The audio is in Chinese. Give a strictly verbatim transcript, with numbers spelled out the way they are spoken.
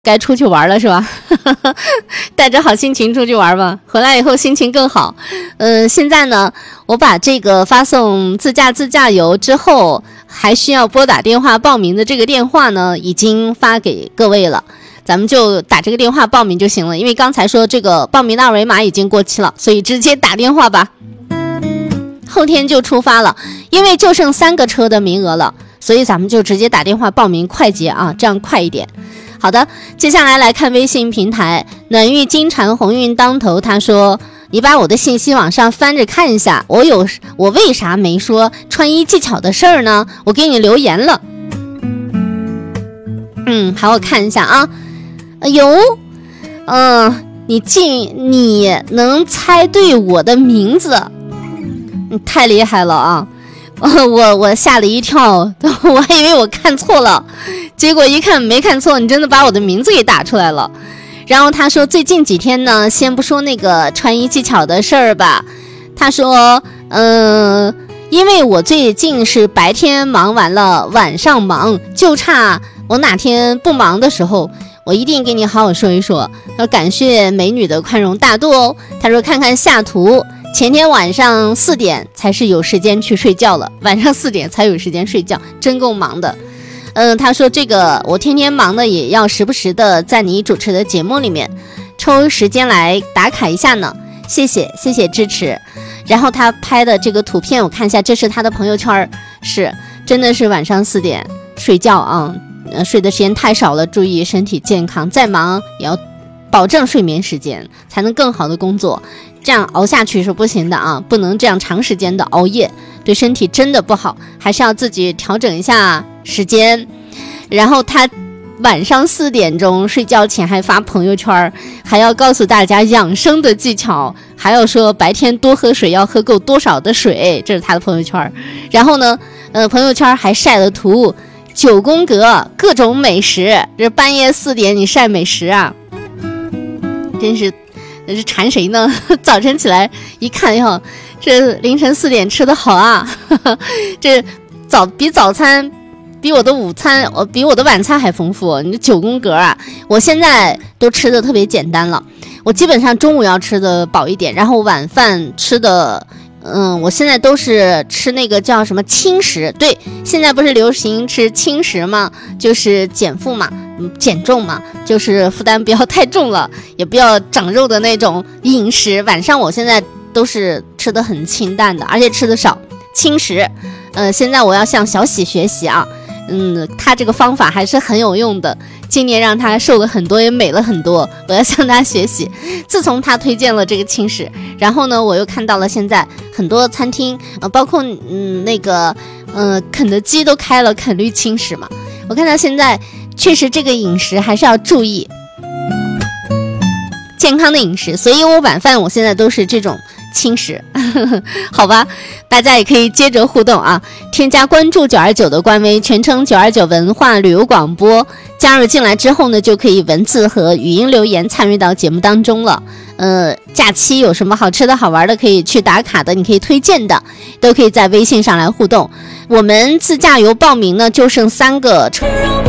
该出去玩了是吧？带着好心情出去玩吧，回来以后心情更好。嗯、呃，现在呢，我把这个发送自驾自驾游之后还需要拨打电话报名的这个电话呢，已经发给各位了。咱们就打这个电话报名就行了，因为刚才说这个报名的二维码已经过期了，所以直接打电话吧。后天就出发了，因为就剩三个车的名额了，所以咱们就直接打电话报名，快捷啊，这样快一点。好的，接下来来看微信平台，暖玉金蝉鸿运当头，他说你把我的信息往上翻着看一下，我有我为啥没说穿衣技巧的事儿呢？我给你留言了。嗯，好，我看一下啊。哎呦，嗯、呃，你竟你能猜对我的名字，你太厉害了啊！我我吓了一跳，我还以为我看错了，结果一看没看错，你真的把我的名字给打出来了。然后他说最近几天呢，先不说那个穿衣技巧的事儿吧，他说嗯、呃，因为我最近是白天忙完了，晚上忙，就差我哪天不忙的时候，我一定给你好好说一说。他说感谢美女的宽容大度哦。他说看看下图，前天晚上四点才是有时间去睡觉了，晚上四点才有时间睡觉，真够忙的。嗯，他说这个我天天忙的，也要时不时的在你主持的节目里面抽时间来打卡一下呢，谢谢谢谢支持。然后他拍的这个图片我看一下，这是他的朋友圈，是真的是晚上四点睡觉啊，呃，睡的时间太少了，注意身体健康，再忙也要保证睡眠时间，才能更好的工作。这样熬下去是不行的啊，不能这样长时间的熬夜，对身体真的不好，还是要自己调整一下时间。然后他晚上四点钟睡觉前还发朋友圈，还要告诉大家养生的技巧，还要说白天多喝水，要喝够多少的水，这是他的朋友圈。然后呢，呃，朋友圈还晒了图，九宫格各种美食，这半夜四点你晒美食啊，真是那是馋谁呢？早晨起来一看哟，这凌晨四点吃的好啊，这早比早餐比我的午餐我比我的晚餐还丰富。你这九宫格啊，我现在都吃的特别简单了，我基本上中午要吃的饱一点，然后晚饭吃的嗯，我现在都是吃那个叫什么轻食，对，现在不是流行吃轻食吗？就是减负嘛，减重嘛，就是负担不要太重了，也不要长肉的那种饮食。晚上我现在都是吃的很清淡的，而且吃的少，轻食。呃，现在我要向小喜学习啊，嗯，他这个方法还是很有用的，今年让他瘦了很多，也美了很多，我要向他学习。自从他推荐了这个轻食，然后呢，我又看到了现在很多餐厅，呃，包括嗯那个呃肯德基都开了肯绿轻食嘛，我看到现在确实这个饮食还是要注意健康的饮食，所以我晚饭我现在都是这种轻食好吧，大家也可以接着互动啊，添加关注九二九的官微，全称九二九文化旅游广播，加入进来之后呢，就可以文字和语音留言参与到节目当中了。呃，假期有什么好吃的好玩的可以去打卡的，你可以推荐的，都可以在微信上来互动。我们自驾游报名呢就剩三个车。